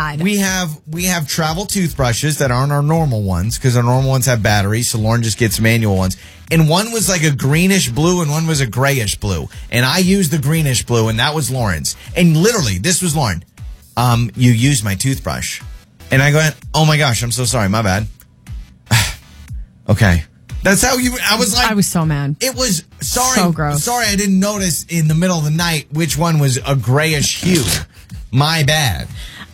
bad. We have travel toothbrushes that aren't our normal ones because our normal ones have batteries, so Lauren just gets manual ones. And one was like a greenish blue and one was a grayish blue. And I used the greenish blue and that was Lauren's. And literally, this was Lauren. You used my toothbrush. And I go, oh my gosh, I'm so sorry. My bad. Okay. That's how I was so mad. It was, sorry. So gross. Sorry, I didn't notice in the middle of the night which one was a grayish hue. My bad.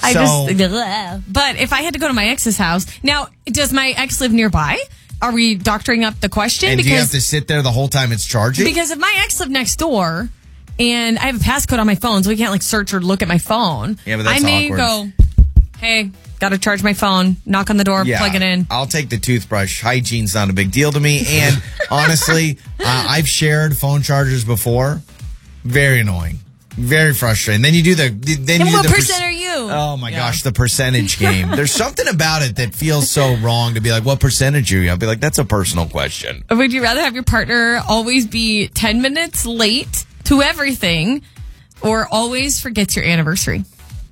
But if I had to go to my ex's house, now, does my ex live nearby? Are we doctoring up the question? And do you have to sit there the whole time it's charging? Because if my ex lived next door and I have a passcode on my phone, so we can't like search or look at my phone, yeah, but that's I may awkward. go, hey, got to charge my phone, knock on the door, plug it in. I'll take the toothbrush. Hygiene's not a big deal to me. And honestly, I've shared phone chargers before. Very annoying. Very frustrating. Then you do what percent are you? Oh my gosh, the percentage game. There's something about it that feels so wrong to be like, what percentage are you? I'll be like, that's a personal question. Would you rather have your partner always be 10 minutes late to everything or always forgets your anniversary?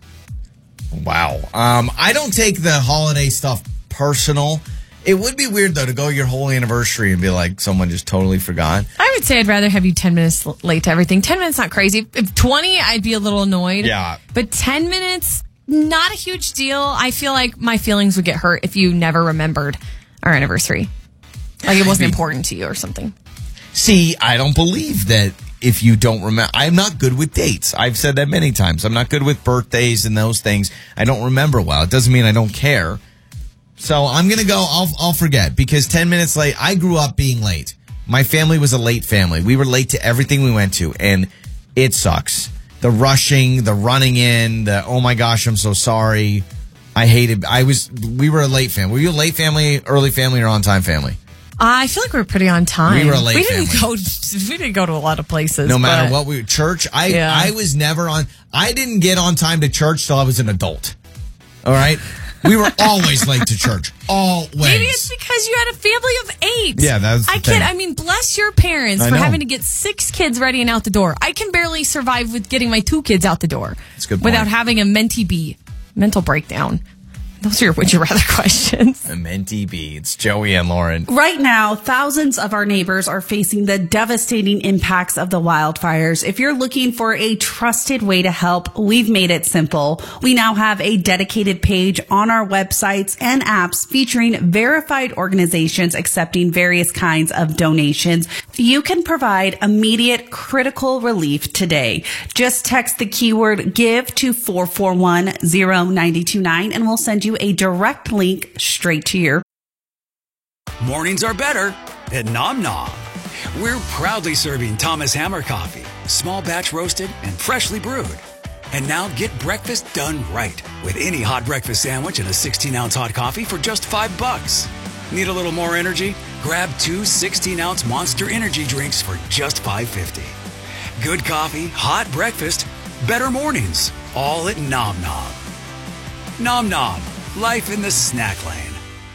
Wow. I don't take the holiday stuff personal. It would be weird, though, to go your whole anniversary and be like, someone just totally forgot. I would say I'd rather have you 10 minutes late to everything. 10 minutes, not crazy. If 20, I'd be a little annoyed. Yeah. But 10 minutes, not a huge deal. I feel like my feelings would get hurt if you never remembered our anniversary. Like it wasn't important to you or something. See, I don't believe that if you don't remember. I'm not good with dates. I've said that many times. I'm not good with birthdays and those things. I don't remember well. It doesn't mean I don't care. So I'm going to go, I'll forget because 10 minutes late, I grew up being late. My family was a late family. We were late to everything we went to and it sucks. The rushing, the running in, the, oh my gosh, I'm so sorry. We were a late family. Were you a late family, early family, or on-time family? I feel like we were pretty on time. We were a late family. We didn't go to a lot of places. No matter what church, I was never on, I didn't get on time to church till I was an adult. All right? We were always late to church. Always. Maybe it's because you had a family of 8. Yeah, that was the thing. I mean, bless your parents for having to get 6 kids ready and out the door. I can barely survive with getting my 2 kids out the door. That's a good point. Without having a mental breakdown. Those are your would you rather questions. A Menti B. It's Joey and Lauren. Right now, thousands of our neighbors are facing the devastating impacts of the wildfires. If you're looking for a trusted way to help, we've made it simple. We now have a dedicated page on our websites and apps featuring verified organizations accepting various kinds of donations. You can provide immediate critical relief today. Just text the keyword GIVE to 441-0929 and we'll send you a direct link straight to your. Mornings are better at Nom Nom. We're proudly serving Thomas Hammer coffee, small batch roasted and freshly brewed. And now get breakfast done right with any hot breakfast sandwich and a 16-ounce hot coffee for just $5. Need a little more energy? Grab 2 16-ounce Monster Energy drinks for just $5.50. Good coffee, hot breakfast, better mornings, all at Nom Nom. Nom Nom. Life in the snack lane.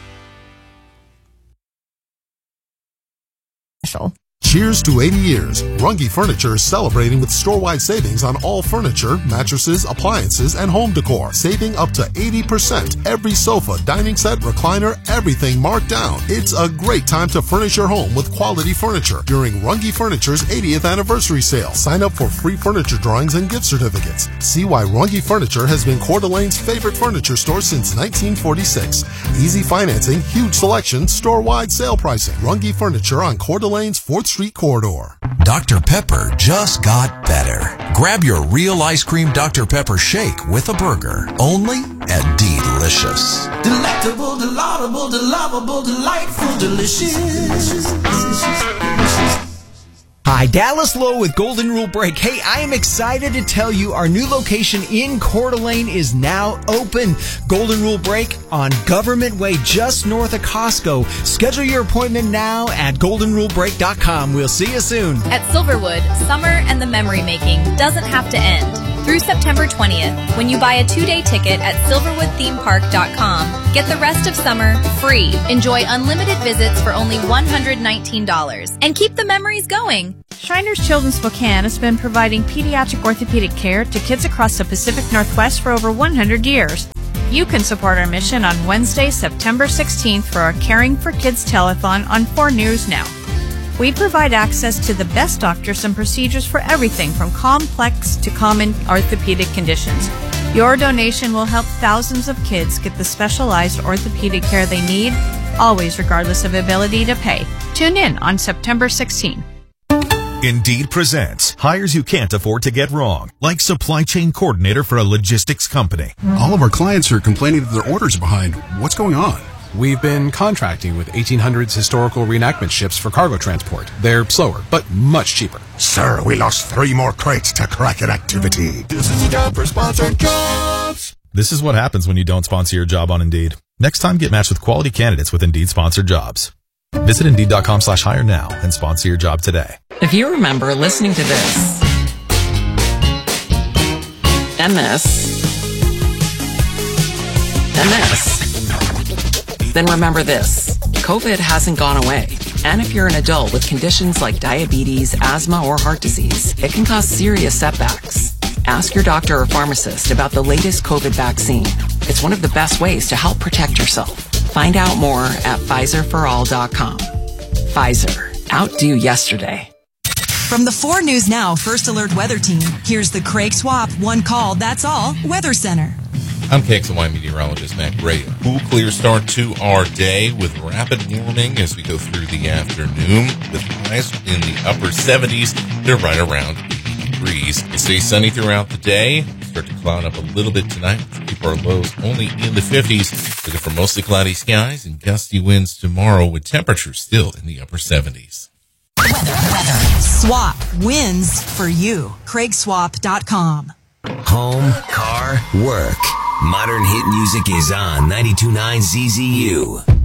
Cheers to 80 years. Runge Furniture is celebrating with store-wide savings on all furniture, mattresses, appliances, and home decor. Saving up to 80%. Every sofa, dining set, recliner, everything marked down. It's a great time to furnish your home with quality furniture during Runge Furniture's 80th anniversary sale. Sign up for free furniture drawings and gift certificates. See why Runge Furniture has been Coeur d'Alene's favorite furniture store since 1946. Easy financing, huge selection, store-wide sale pricing. Runge Furniture on Coeur d'Alene's 4th Street corridor. Dr. Pepper just got better. Grab your real ice cream Dr. Pepper shake with a burger, only at Delicious. Delectable, delightable, delightable, delightful, delicious. Hi, Dallas Lowe with Golden Rule Break. Hey, I am excited to tell you our new location in Coeur d'Alene is now open. Golden Rule Break on Government Way, just north of Costco. Schedule your appointment now at goldenrulebreak.com. We'll see you soon. At Silverwood, summer and the memory making doesn't have to end. Through September 20th, when you buy a 2-day ticket at silverwoodthemepark.com, get the rest of summer free. Enjoy unlimited visits for only $119 and keep the memories going. Shriners Children's Spokane has been providing pediatric orthopedic care to kids across the Pacific Northwest for over 100 years. You can support our mission on Wednesday, September 16th for our Caring for Kids telethon on 4 News Now. We provide access to the best doctors and procedures for everything from complex to common orthopedic conditions. Your donation will help thousands of kids get the specialized orthopedic care they need, always regardless of ability to pay. Tune in on September 16th. Indeed presents hires you can't afford to get wrong, like supply chain coordinator for a logistics company. All of our clients are complaining that their orders are behind. What's going on? We've been contracting with 1800s historical reenactment ships for cargo transport. They're slower, but much cheaper. Sir, we lost 3 more crates to Kraken activity. This is a job for sponsored jobs. This is what happens when you don't sponsor your job on Indeed. Next time, get matched with quality candidates with Indeed sponsored jobs. Visit Indeed.com/hire now and sponsor your job today. If you remember listening to this, and this, and this, then remember this. COVID hasn't gone away. And if you're an adult with conditions like diabetes, asthma, or heart disease, it can cause serious setbacks. Ask your doctor or pharmacist about the latest COVID vaccine. It's one of the best ways to help protect yourself. Find out more at PfizerForAll.com. Pfizer. Outdo yesterday. From the 4 News Now First Alert Weather Team, here's the Craig Swap One Call, That's All Weather Center. I'm KXNY meteorologist Matt Gray. A cool, clear start to our day with rapid warming as we go through the afternoon with highs in the upper 70s. They're right around 80 degrees. It stays sunny throughout the day. Start to cloud up a little bit tonight. Keep our lows only in the 50s. Looking for mostly cloudy skies and gusty winds tomorrow with temperatures still in the upper 70s. Weather. Swap wins for you. CraigSwap.com. Home, car, work. Modern hit music is on 92.9 ZZU.